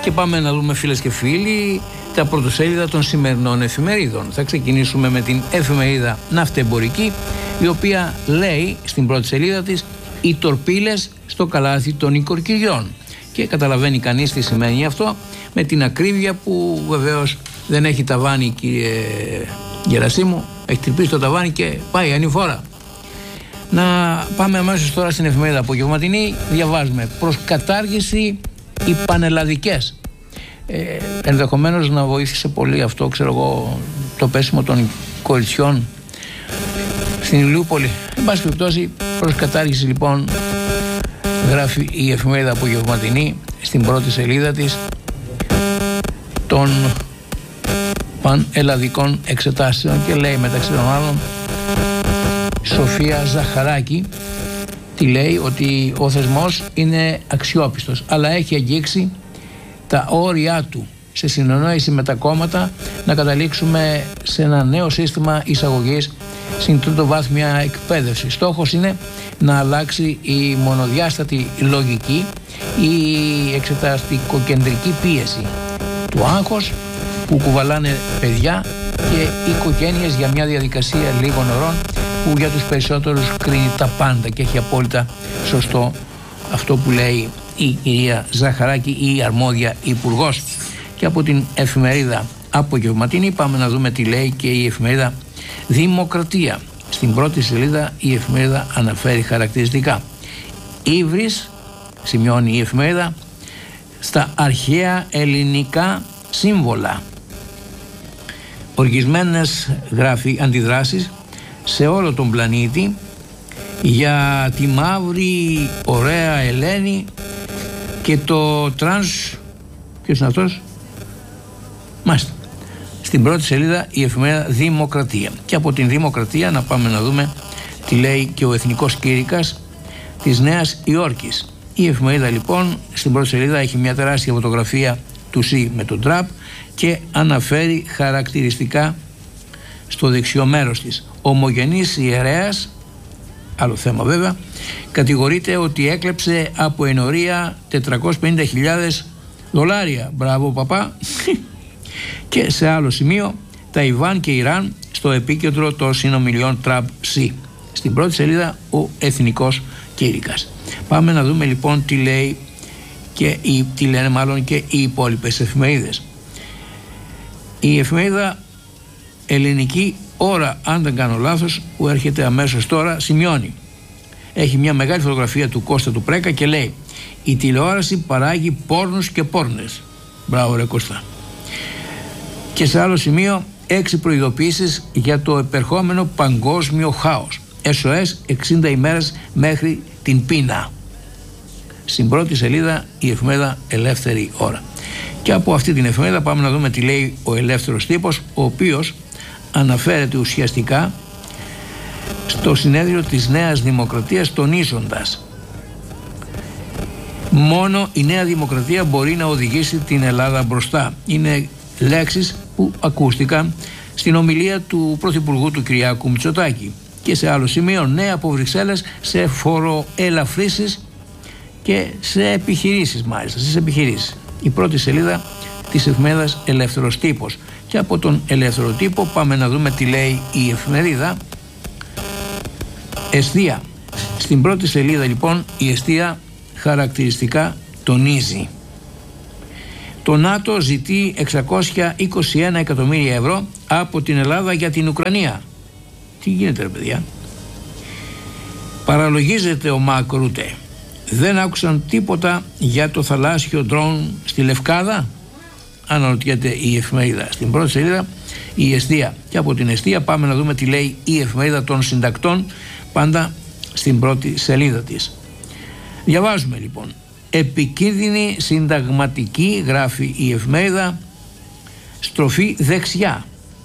Και πάμε να δούμε, φίλες και φίλοι, τα πρωτοσέλιδα των σημερινών εφημερίδων. Θα ξεκινήσουμε με την εφημερίδα Ναυτεμπορική, η οποία λέει στην πρώτη σελίδα της «Οι τορπίλες στο καλάθι των οικοκυριών». Και καταλαβαίνει κανείς τι σημαίνει αυτό, με την ακρίβεια που βεβαίως δεν έχει ταβάνι, κύριε Γερασίμου, έχει τρυπήσει το ταβάνι και πάει ανηφόρα. Να πάμε αμέσως τώρα στην εφημερίδα Απογευματινή. Διαβάζουμε «Προς κατάργηση οι πανελλαδικές». Ενδεχομένως να βοήθησε πολύ αυτό, ξέρω εγώ, το πέσιμο των κοριτσιών στην Ηλιούπολη. Εν πάση περιπτώσει, προς κατάργηση λοιπόν, γράφει η εφημερίδα Απογευματινή στην πρώτη σελίδα της, των πανελλαδικών εξετάσεων, και λέει μεταξύ των άλλων Σοφία Ζαχαράκη, τι λέει, ότι ο θεσμός είναι αξιόπιστος, αλλά έχει αγγίξει τα όρια του σε συνεννόηση με τα κόμματα να καταλήξουμε σε ένα νέο σύστημα εισαγωγής στην τριτοβάθμια εκπαίδευση. Στόχος είναι να αλλάξει η μονοδιάστατη λογική, η εξεταστικοκεντρική πίεση του άγχος που κουβαλάνε παιδιά και οικογένειες για μια διαδικασία λίγων ωρών που για τους περισσότερους κρίνει τα πάντα, και έχει απόλυτα σωστό αυτό που λέει η κυρία Ζαχαράκη, η αρμόδια υπουργός. Και από την εφημερίδα Απογευματινή πάμε να δούμε τι λέει και η εφημερίδα Δημοκρατία. Στην πρώτη σελίδα η εφημερίδα αναφέρει χαρακτηριστικά «Ύβρις», σημειώνει η εφημερίδα, στα αρχαία ελληνικά σύμβολα. Οργισμένες, γράφει, αντιδράσεις σε όλο τον πλανήτη για τη μαύρη ωραία Ελένη και το τρανς. Ποιος είναι αυτός? Μάλιστα. Στην πρώτη σελίδα η εφημερίδα Δημοκρατία. Και από την Δημοκρατία να πάμε να δούμε τι λέει και ο εθνικός κήρυκας της Νέας Υόρκης. Η εφημερίδα λοιπόν στην πρώτη σελίδα έχει μια τεράστια φωτογραφία του ΣΥ με τον Τραμπ και αναφέρει χαρακτηριστικά στο δεξιό μέρος της. Ομογενής ιερέας, άλλο θέμα βέβαια, κατηγορείται ότι έκλεψε από ενορία $450,000. Μπράβο παπά. Και σε άλλο σημείο, Ταϊβάν και Ιράν στο επίκεντρο των συνομιλιών Τραμπ-ΣΥ. Στην πρώτη σελίδα ο εθνικός κήρυκας. Πάμε να δούμε λοιπόν τι λέει και τι λένε μάλλον και οι υπόλοιπες εφημερίδες. Η εφημερίδα Ελληνική Ώρα, αν δεν κάνω λάθος, που έρχεται αμέσως τώρα, σημειώνει. Έχει μια μεγάλη φωτογραφία του Κώστα του Πρέκα και λέει «Η τηλεόραση παράγει πόρνους και πόρνες». Μπράβο ρε Κώστα. Και σε άλλο σημείο 6 προειδοποίησεις για το επερχόμενο παγκόσμιο χάος. SOS 60 ημέρες μέχρι την πείνα. Στην πρώτη σελίδα η εφημερίδα Ελεύθερη Ώρα. Και από αυτή την εφημερίδα πάμε να δούμε τι λέει ο Ελεύθερος Τύπος, ο οποίος αναφέρεται ουσιαστικά στο συνέδριο της Νέας Δημοκρατίας, τονίζοντας «Μόνο η Νέα Δημοκρατία μπορεί να οδηγήσει την Ελλάδα μπροστά». Είναι λέξεις που ακούστηκαν στην ομιλία του Πρωθυπουργού του Κυριάκου Μητσοτάκη. Και σε άλλο σημείο, νέα από Βρυξέλλες σε φοροελαφρύσεις και σε επιχειρήσεις, μάλιστα, στις επιχειρήσεις. Η πρώτη σελίδα της εφημερίδας Ελεύθερος Τύπος. Και από τον Ελεύθερο Τύπο πάμε να δούμε τι λέει η εφημερίδα Εστία. Στην πρώτη σελίδα λοιπόν η Εστία χαρακτηριστικά τονίζει: το ΝΑΤΟ ζητεί 621 εκατομμύρια ευρώ από την Ελλάδα για την Ουκρανία. Τι γίνεται ρε παιδιά? Παραλογίζεται ο Μαρκ Ρούτε. Δεν άκουσαν τίποτα για το θαλάσσιο ντρόουν στη Λευκάδα? Αναρωτιέται η εφημερίδα. Στην πρώτη σελίδα η Εστία. Και από την Εστία πάμε να δούμε τι λέει η εφημερίδα των συντακτών, πάντα στην πρώτη σελίδα της. Διαβάζουμε λοιπόν: επικίνδυνη συνταγματική, γράφει η εφημερίδα, στροφή δεξιά.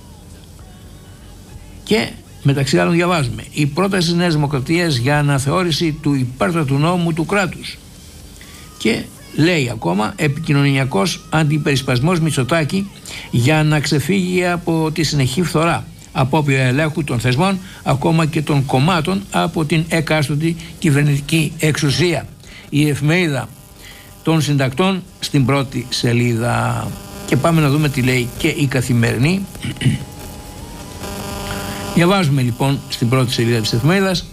Και μεταξύ άλλων διαβάζουμε: η πρόταση της Νέας Δημοκρατίας για αναθεώρηση του υπέρτατου νόμου του κράτους. Και λέει ακόμα: επικοινωνιακός αντιπερισπασμός Μητσοτάκη για να ξεφύγει από τη συνεχή φθορά, απόπειρα ελέγχου των θεσμών, ακόμα και των κομμάτων από την εκάστοτε κυβερνητική εξουσία. Η εφημερίδα των συντακτών στην πρώτη σελίδα. Και πάμε να δούμε τι λέει και η Καθημερινή. Διαβάζουμε λοιπόν στην πρώτη σελίδα της εφημερίδας.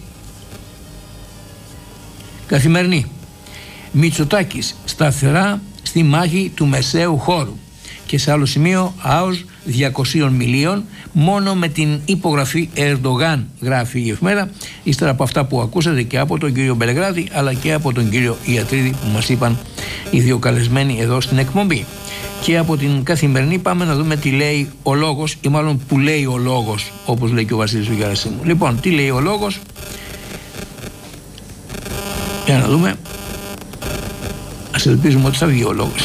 Καθημερινή. Μητσοτάκης σταθερά στη μάχη του μεσαίου χώρου. Και σε άλλο σημείο ΑΟΣ 200 μιλίων μόνο με την υπογραφή Ερντογάν, γράφει η εφημερίδα, ύστερα από αυτά που ακούσατε και από τον κύριο Μπελεγράδη αλλά και από τον κύριο Ιατρίδη που μας είπαν οι δύο καλεσμένοι εδώ στην εκπομπή. Και από την Καθημερινή πάμε να δούμε τι λέει ο λόγος, ή μάλλον που λέει ο λόγος, όπως λέει και ο Βασίλης του Γερασίμου. Λοιπόν, τι λέει ο λόγος? Για να δούμε. Ας ελπίζουμε ότι θα βγει ο λόγος.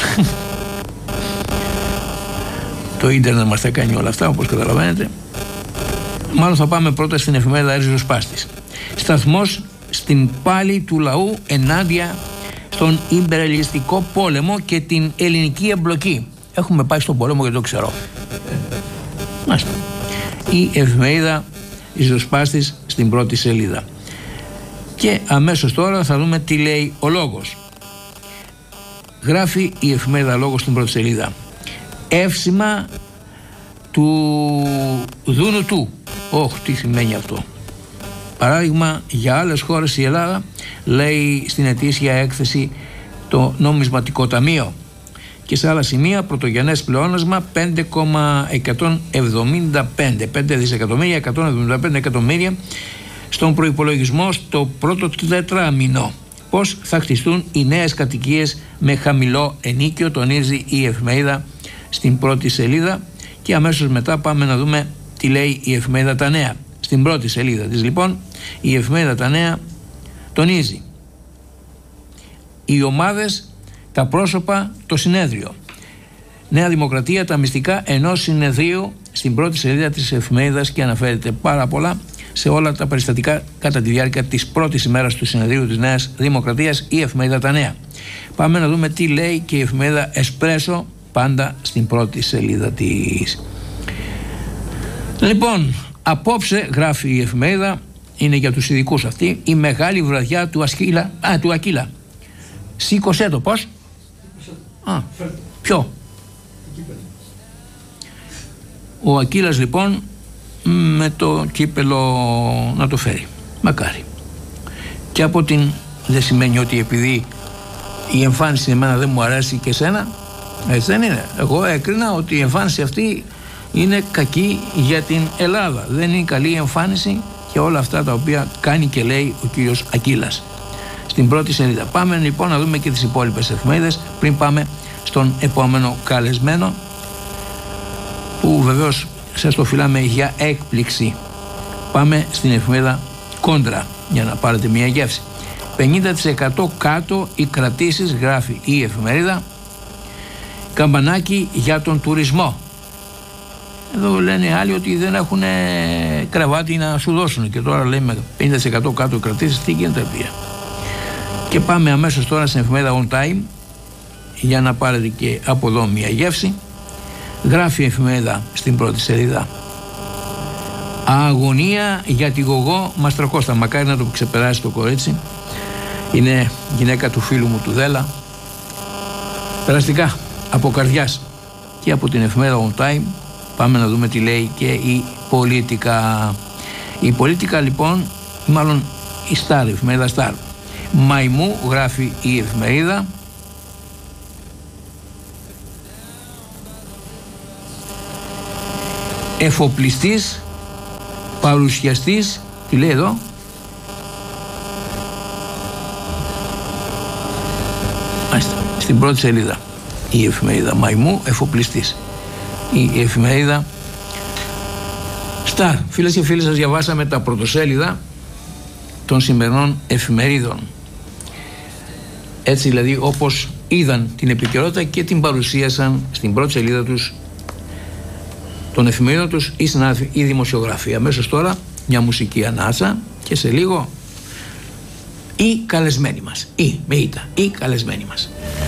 Το ίντερνετ μας θα κάνει όλα αυτά, όπως καταλαβαίνετε. Μάλλον θα πάμε πρώτα στην εφημερίδα Ριζοσπάστης. Σταθμός στην πάλη του λαού ενάντια στον ιμπεριαλιστικό πόλεμο και την ελληνική εμπλοκή. Έχουμε πάει στον πόλεμο και το ξέρω. Μάλιστα. Η εφημερίδα Ριζοσπάστης στην πρώτη σελίδα. Και αμέσως τώρα θα δούμε τι λέει ο λόγος. Γράφει η εφημερίδα Λόγος στην πρώτη σελίδα. Εύσημα του Δούνου του. Τι σημαίνει αυτό? Παράδειγμα για άλλες χώρες η Ελλάδα, λέει στην ετήσια έκθεση το Νομισματικό Ταμείο. Και σε άλλα σημεία πρωτογενές πλεόνασμα 5 δισεκατομμύρια 175 εκατομμύρια στον προϋπολογισμό στο πρώτο τετράμινο. Πώς θα χτιστούν οι νέες κατοικίες με χαμηλό ενοίκιο, τονίζει η εφημερίδα στην πρώτη σελίδα. Και αμέσως μετά πάμε να δούμε τι λέει η εφημερίδα Τα Νέα. Στην πρώτη σελίδα της λοιπόν η εφημερίδα Τα Νέα τονίζει οι ομάδες, τα πρόσωπα, το συνέδριο. Νέα Δημοκρατία, τα μυστικά ενός συνεδρίου, στην πρώτη σελίδα της εφημερίδας, και αναφέρεται πάρα πολλά σε όλα τα περιστατικά κατά τη διάρκεια της πρώτης ημέρας του συνεδρίου της Νέας Δημοκρατίας, η εφημερίδα Τα Νέα. Πάμε να δούμε τι λέει και η εφημερίδα Εσπρέσο, πάντα στην πρώτη σελίδα της. Λοιπόν, απόψε, γράφει η εφημερίδα, είναι για τους ειδικούς αυτή, η μεγάλη βραδιά του Ακύλα. Σήκωσέ το, πώς? Ποιο? Ο Ακύλας λοιπόν με το κύπελο να το φέρει. Μακάρι. Και από την, δεν σημαίνει ότι επειδή η εμφάνιση εμένα δεν μου αρέσει και εσένα, έτσι δεν είναι? Εγώ έκρινα ότι η εμφάνιση αυτή είναι κακή για την Ελλάδα. Δεν είναι καλή η εμφάνιση και όλα αυτά τα οποία κάνει και λέει ο κύριος Ακύλας στην πρώτη σελίδα. Πάμε λοιπόν να δούμε και τις υπόλοιπες εφημερίδες πριν πάμε στον επόμενο καλεσμένο, που βεβαίως σας το φιλάμε για έκπληξη. Πάμε στην εφημερίδα Κόντρα για να πάρετε μια γεύση. 50% κάτω οι κρατήσεις, γράφει η εφημερίδα. Καμπανάκι για τον τουρισμό. Εδώ λένε άλλοι ότι δεν έχουν κρεβάτι να σου δώσουν, και τώρα λέμε 50% κάτω οι κρατήσεις. Τι γίνεται πια? Και πάμε αμέσως τώρα στην εφημερίδα On Time για να πάρετε και από εδώ μια γεύση. Γράφει η εφημερίδα στην πρώτη σελίδα: αγωνία για τη Γογό Μαστρακώστα. Μακάρι να το ξεπεράσει το κορίτσι. Είναι γυναίκα του φίλου μου του Δέλα. Περαστικά από καρδιάς. Και από την εφημερίδα On Time πάμε να δούμε τι λέει και η Πολίτικα. Η Πολίτικα λοιπόν, μάλλον η Star, η εφημερίδα Star. Μαϊμού, γράφει η εφημερίδα, εφοπλιστής, παρουσιαστής, τι λέει εδώ? Στην πρώτη σελίδα η εφημερίδα Μαϊμού, εφοπλιστής. Η εφημερίδα Σταρ. Φίλες και φίλοι, σας διαβάσαμε τα πρωτοσέλιδα των σημερινών εφημερίδων. Έτσι δηλαδή όπως είδαν την επικαιρότητα και την παρουσίασαν στην πρώτη σελίδα τους των εφημερίδων τους οι συνάδελφοι, οι δημοσιογράφοι. Αμέσως τώρα μια μουσική ανάσα και σε λίγο οι καλεσμένοι μας. Οι καλεσμένοι μας.